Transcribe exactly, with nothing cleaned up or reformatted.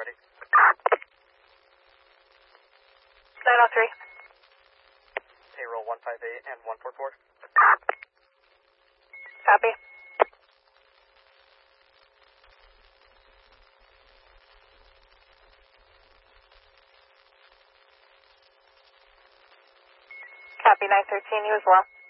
ready. nine oh three. Payroll one five eight and one four four. Copy. Copy, nine thirteen, you as well.